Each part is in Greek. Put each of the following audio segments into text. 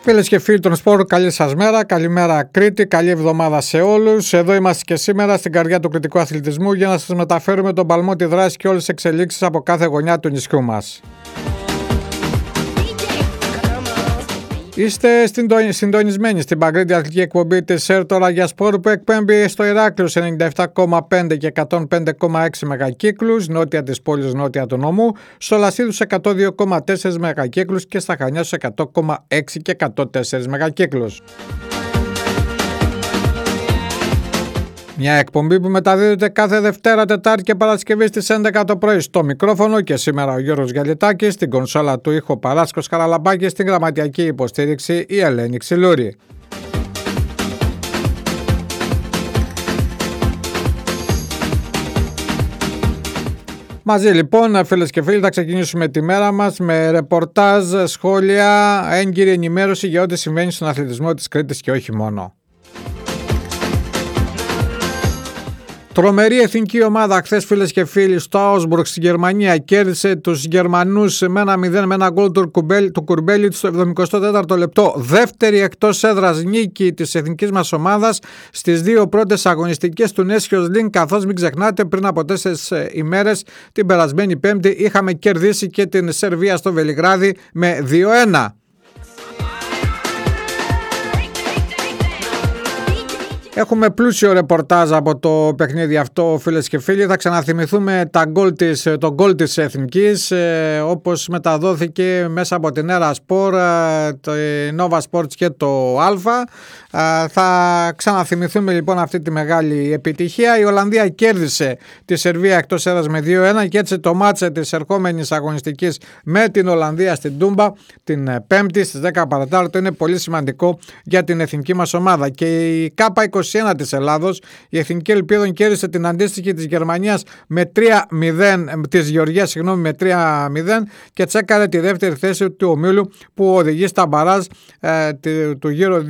Φίλες και φίλοι των σπορ, καλή σας μέρα, καλημέρα Κρήτη, καλή εβδομάδα σε όλους. Εδώ είμαστε και σήμερα στην καρδιά του κριτικού αθλητισμού για να σας μεταφέρουμε τον παλμό, τη δράση και όλες τις εξελίξεις από κάθε γωνιά του νησιού μας. Είστε συντονισμένοι στην παγκόσμια αθλητική εκπομπή της ΕΡΤ Τώρα για Σπορ που εκπέμπει στο Ηράκλειο σε 97,5 και 105,6 μεγακύκλους, νότια της πόλης, νότια του νόμου, στο Λασίδου σε 102,4 μεγακύκλους και στα Χανιά σε 100,6 και 104 μεγακύκλους. Μια εκπομπή που μεταδίδεται κάθε Δευτέρα, Τετάρτη και Παρασκευή στις 11 το πρωί. Στο μικρόφωνο και σήμερα ο Γιώργος Γιαλιτάκης, στην κονσόλα του ήχο Παράσκος Καραλαμπάκης, στην γραμματιακή υποστήριξη η Ελένη Ξυλούρη. Μαζί λοιπόν, φίλες και φίλοι, θα ξεκινήσουμε τη μέρα μας με ρεπορτάζ, σχόλια, έγκυρη ενημέρωση για ό,τι συμβαίνει στον αθλητισμό της Κρήτης και όχι μόνο. Τρομερή εθνική ομάδα χθες, φίλες και φίλοι, στο Άουσμπουργκ στη Γερμανία κέρδισε τους Γερμανούς με 1-0 με ένα γκολ του Κουρμπέλη στο 74ο λεπτό. Δεύτερη εκτός έδρας νίκη της εθνικής μας ομάδας στις δύο πρώτες αγωνιστικές του Nations League, καθώς μην ξεχνάτε πριν από 4 ημέρες την περασμένη Πέμπτη είχαμε κερδίσει και την Σερβία στο Βελιγράδι με 2-1. Έχουμε πλούσιο ρεπορτάζ από το παιχνίδι αυτό, φίλες και φίλοι. Θα ξαναθυμηθούμε το γκολ της Εθνικής, όπως μεταδόθηκε μέσα από την Έρα Σπορ, το Nova Sports και το Αλφα. Θα ξαναθυμηθούμε λοιπόν αυτή τη μεγάλη επιτυχία. Η Ολλανδία κέρδισε τη Σερβία εκτός έδρας με 2-1 και έτσι το μάτσε της ερχόμενης αγωνιστικής με την Ολλανδία στην Τούμπα την Πέμπτη στις 10 παρατάρτο είναι πολύ σημαντικό για την εθνική μας ομάδα. Και η K21 της Ελλάδος, η Εθνική Ελπίδων, κέρδισε την αντίστοιχη της Γερμανίας με 3-0, της Γεωργίας με 3-0 και τσέκαρε τη δεύτερη θέση του ομίλου που οδηγεί στα μπαράζ του γύρω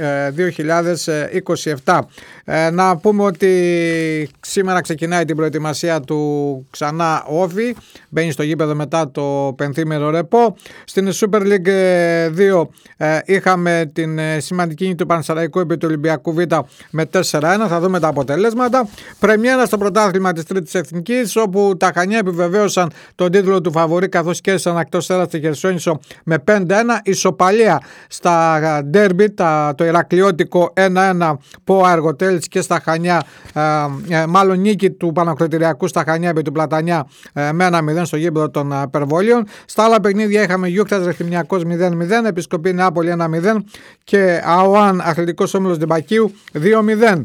2027. Να πούμε ότι σήμερα ξεκινάει την προετοιμασία του ξανά Όφη, μπαίνει στο γήπεδο μετά το πενθήμερο ρεπό. Στην Super League 2 είχαμε την σημαντική νίκη του Πανσεραϊκού επί του Ολυμπιακού Β με 4-1. Θα δούμε τα αποτελέσματα. Πρεμιέρα στο πρωτάθλημα της Τρίτης Εθνικής, όπου τα Χανιά επιβεβαίωσαν τον τίτλο του φαβορί καθώς κέρδισαν εκτός έδρας στη Χερσόνησο με 5-1. Ισοπαλία στα ντέρμπι, το Ηρακλειώτικο 1-1 ΠΟΑ Αργοτέλης και στα Χανιά, μάλλον νίκη του Πανακροτηριακού στα Χανιά επί του Πλατανιά με 1-0 στο γήπεδο των Περβολίων. Στα άλλα παιχνίδια είχαμε Γιούκτας Ρεχτιμιακός 0-0, Επισκοπή Νεάπολη 1-0 και ΑΟΑΝ Αθλητικός Όμιλος Διμπακίου 2-0.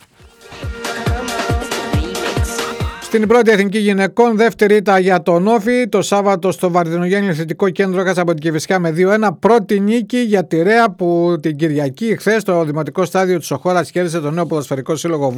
Στην πρώτη εθνική γυναικών, δεύτερη ήττα για τον Όφη το Σάββατο στο Βαρδινογέννη Αθλητικό Κέντρο, έχασε από την Κηφισιά με 2-1. Πρώτη νίκη για τη ΡΕΑ που την Κυριακή χθες στο δημοτικό στάδιο της Οχώρας κέρδισε τον νέο ποδοσφαιρικό σύλλογο